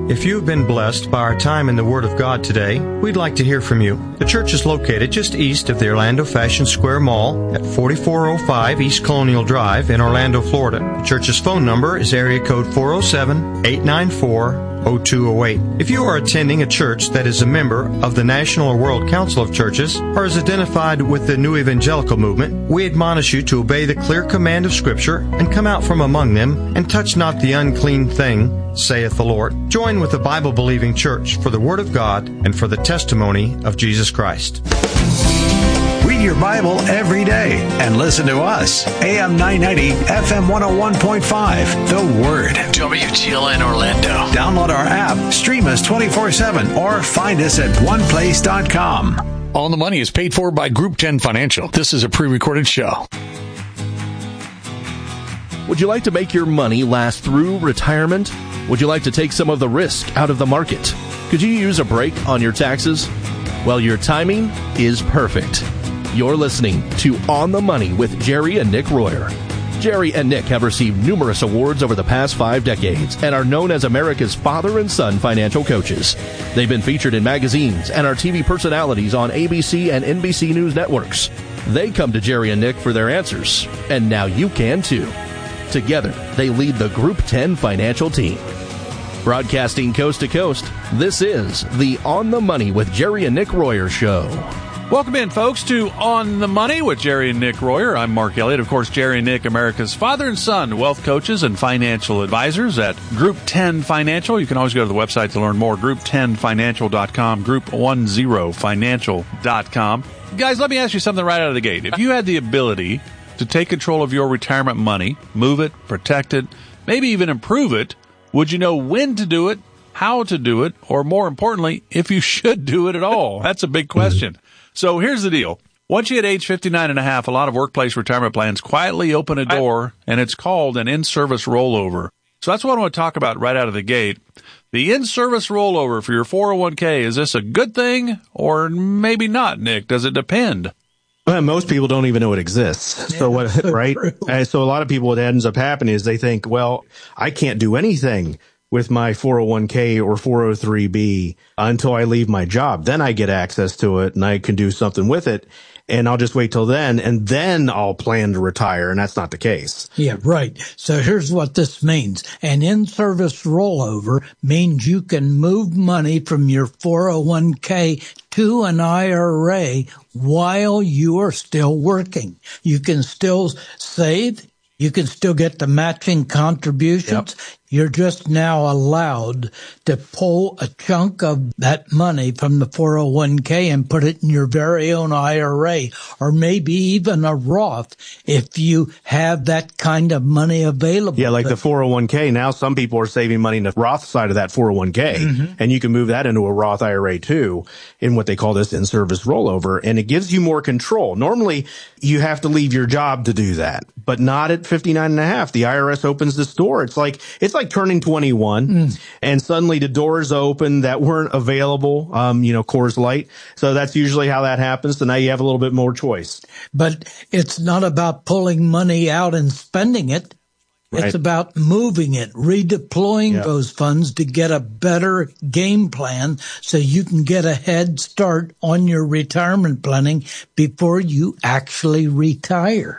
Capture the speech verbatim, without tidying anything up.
If you've been blessed by our time in the Word of God today, we'd like to hear from you. The church is located just east of the Orlando Fashion Square Mall at forty-four oh five East Colonial Drive in Orlando, Florida. The church's phone number is area code four oh seven, eight nine four, oh two oh eight. If you are attending a church that is a member of the National or World Council of Churches or is identified with the New Evangelical Movement, we admonish you to obey the clear command of Scripture and come out from among them and touch not the unclean thing, saith the Lord. Join with the Bible-believing church for the Word of God and for the testimony of Jesus Christ. Read your Bible every day and listen to us. A M nine ninety, F M one oh one point five. The Word. W T L N Orlando. Download our app, stream us twenty-four seven, or find us at one place dot com. On the Money is paid for by Group ten Financial. This is a pre-recorded show. Would you like to make your money last through retirement? Would you like to take some of the risk out of the market? Could you use a break on your taxes? Well, your timing is perfect. You're listening to On the Money with Jerry and Nick Royer. Jerry and Nick have received numerous awards over the past five decades and are known as America's father and son financial coaches. They've been featured in magazines and are T V personalities on A B C and N B C News networks. They come to Jerry and Nick for their answers, and now you can too. Together, they lead the Group ten financial team. Broadcasting coast to coast, this is the On the Money with Jerry and Nick Royer show. Welcome in, folks, to On the Money with Jerry and Nick Royer. I'm Mark Elliott. Of course, Jerry and Nick, America's father and son wealth coaches and financial advisors at Group ten Financial. You can always go to the website to learn more, group ten financial dot com, group ten financial dot com. Guys, let me ask you something right out of the gate. If you had the ability to take control of your retirement money, move it, protect it, maybe even improve it, would you know when to do it, how to do it, or more importantly, if you should do it at all? That's a big question. So here's the deal. Once you hit age fifty-nine and a half, a lot of workplace retirement plans quietly open a door, and it's called an in-service rollover. So that's what I want to talk about right out of the gate. The in-service rollover for your four oh one k, is this a good thing or maybe not, Nick? Does it depend? Well, most people don't even know it exists. So what, right? And so a lot of people, what ends up happening is they think, well, I can't do anything with my four oh one k or four oh three b until I leave my job. Then I get access to it and I can do something with it. And I'll just wait till then, and then I'll plan to retire. And that's not the case. Yeah, right. So here's what this means. An in-service rollover means you can move money from your four oh one k to an I R A while you are still working. You can still save. You can still get the matching contributions. Yep. You're just now allowed to pull a chunk of that money from the four oh one k and put it in your very own I R A, or maybe even a Roth if you have that kind of money available. Yeah, like the four oh one k. Now some people are saving money in the Roth side of that four oh one k, mm-hmm. and you can move that into a Roth I R A too in what they call this in-service rollover, and it gives you more control. Normally, you have to leave your job to do that, but not at fifty-nine and a half. The I R S opens this door. It's like, it's like turning twenty-one, mm. and suddenly the doors open that weren't available, um, you know, Coors Light. So that's usually how that happens. So now you have a little bit more choice. But it's not about pulling money out and spending it. Right. It's about moving it, redeploying yeah. those funds to get a better game plan so you can get a head start on your retirement planning before you actually retire.